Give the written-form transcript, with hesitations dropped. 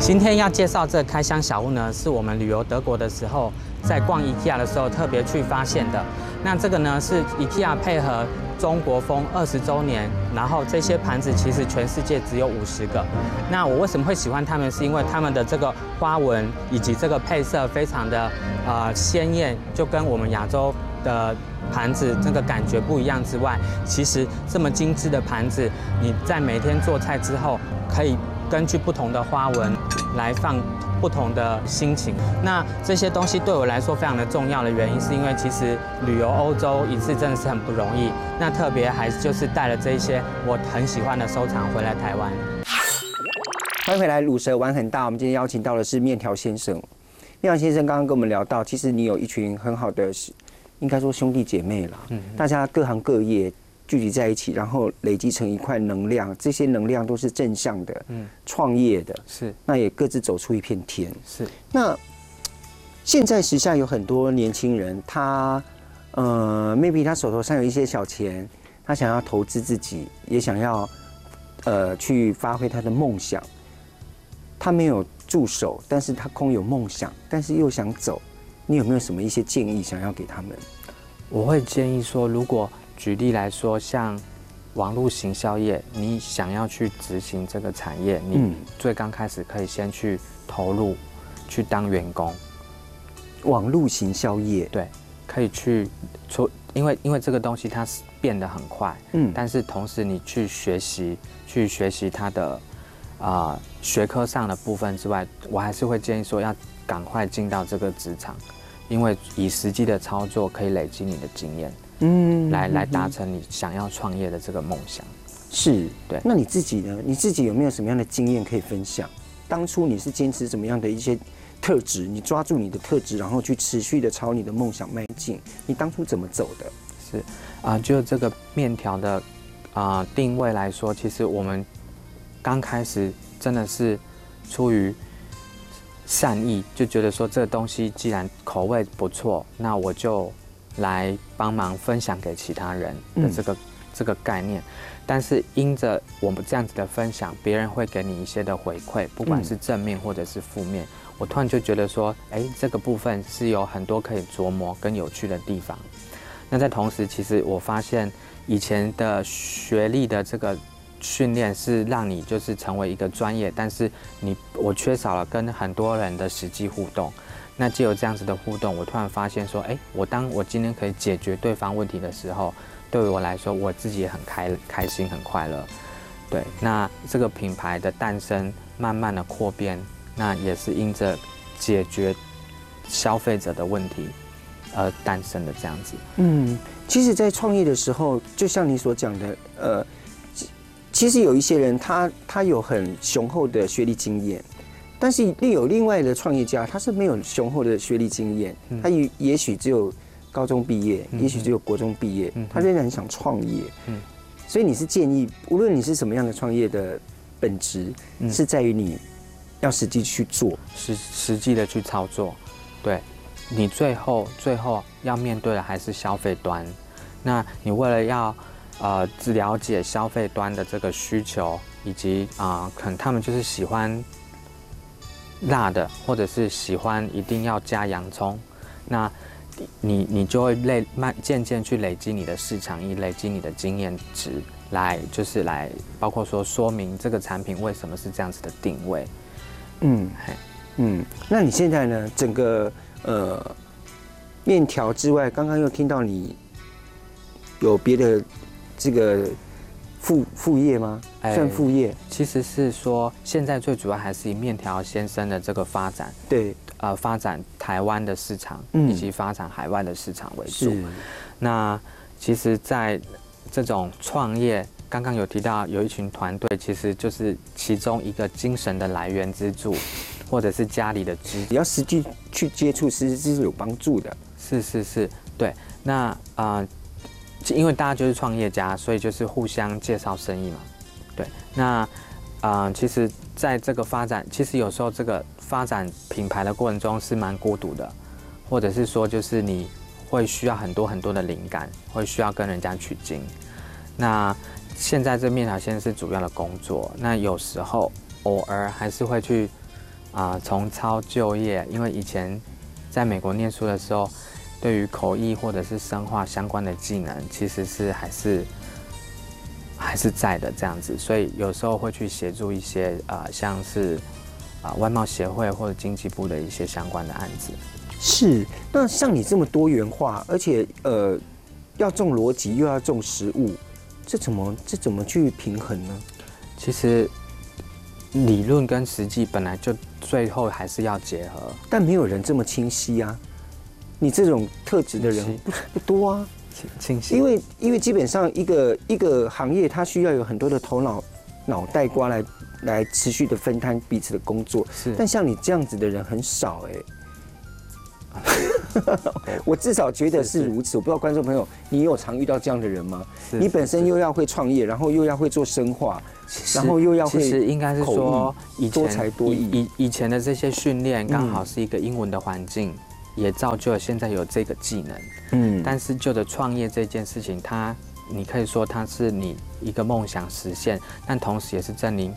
今天要介绍这个开箱小物呢，是我们旅游德国的时候，在逛 IKEA 的时候特别去发现的。那这个呢是 IKEA 配合中国风20周年，然后这些盘子其实全世界只有50个。那我为什么会喜欢它们？是因为它们的这个花纹以及这个配色非常的鲜艳，就跟我们亚洲的盘子这个感觉不一样之外，其实这么精致的盘子，你在每天做菜之后，可以根据不同的花纹来放不同的心情。那这些东西对我来说非常的重要的原因，是因为其实旅游欧洲一次真的是很不容易。那特别还就是带了这一些我很喜欢的收藏回来台湾。 欢迎回来，卤蛇玩很大。我们今天邀请到的是面条先生。面条先生刚刚跟我们聊到，其实你有一群很好的，应该说兄弟姐妹啦，大家各行各业聚集在一起，然后累积成一块能量，这些能量都是正向的，创业的， 是， 那也各自走出一片天。 是， 那现在时下有很多年轻人，他maybe 他手头上有一些小钱，他想要投资自己，也想要去发挥他的梦想。他没有助手，但是他空有梦想，但是又想走。你有没有什么一些建议想要给他们？ 我会建议说，如果举例来说，像网络行销业，你想要去执行这个产业，你最刚开始可以先去投入，去当员工。 网络行销业， 对，可以去因为这个东西它变得很快，但是同时你去学习它的学科上的部分之外，我还是会建议说要赶快进到这个职场，因为以实际的操作可以累积你的经验，来达成你想要创业的这个梦想。 是， 对。 那你自己呢？你自己有没有什么样的经验可以分享？当初你是坚持怎么样的一些特质？你抓住你的特质，然后去持续的朝你的梦想迈进。你当初怎么走的？ 是就这个面条的定位来说，其实我们刚开始真的是出于善意，就觉得说这个东西既然口味不错，那我就来帮忙分享给其他人的这个概念。但是因着我们这样子的分享，别人会给你一些的回馈，不管是正面或者是负面，我突然就觉得说，这个部分是有很多可以琢磨跟有趣的地方。那在同时，其实我发现以前的学历的这个训练是让你就是成为一个专业，但是我缺少了跟很多人的实际互动。那藉由这样子的互动，我突然发现说，当我今天可以解决对方问题的时候，对于我来说，我自己也很开心，很快乐。对，那这个品牌的诞生，慢慢的扩编，那也是因着解决消费者的问题而诞生的这样子。 其实，在创业的时候，就像你所讲的，其实有一些人他有很雄厚的学历经验，但是有另外的创业家，他是没有雄厚的学历经验，他也许只有高中毕业，也许只有国中毕业，他仍然想创业。所以你是建议，无论你是什么样的创业的本质，是在于你要实际去做， 实际的去操作。对，你最后要面对的还是消费端。那你为了要了解消费端的这个需求，以及可能他们就是喜欢辣的，或者是喜欢一定要加洋葱，那你就会渐渐去累积你的市场，累积你的经验值，来包括说明这个产品为什么是这样子的定位。 那你现在呢？整个面条之外，刚刚又听到你有别的这个副业吗？算副业？ 其实是说，现在最主要还是以面条先生的这个发展， 对， 发展台湾的市场，以及发展海外的市场为主。那其实，在这种创业，刚刚有提到有一群团队，其实就是其中一个精神的来源支柱，或者是家里的支柱。 你要实际去接触，其实是有帮助的。 是，对。那因为大家就是创业家，所以就是互相介绍生意嘛。对，那其实在这个发展，其实有时候这个发展品牌的过程中是蛮孤独的，或者是说就是你会需要很多很多的灵感，会需要跟人家取经。那现在这面条先生是主要的工作，那有时候偶尔还是会去重操旧业，因为以前在美国念书的时候，对于口译或者是生化相关的技能，其实是还是在的这样子，所以有时候会去协助一些像是外贸协会或者经济部的一些相关的案子。 是，那像你这么多元化，而且要重逻辑又要重实务，这怎么去平衡呢？ 其实理论跟实际本来就最后还是要结合， 但没有人这么清晰啊。你这种特质的人不多啊。 清晰。 因为基本上一个行业，它需要有很多的头脑袋瓜来持续的分摊彼此的工作。 是， 但像你这样子的人很少我至少觉得是如此。我不知道观众朋友，你有常遇到这样的人吗？你本身又要会创业，然后又要会做生化，然后又要会， 其实应该是说多才多艺。 以前的这些训练刚好是一个英文的环境，也造就了现在有这个技能。但是就着创业这件事情，你可以说它是你一个梦想实现，但同时也是证明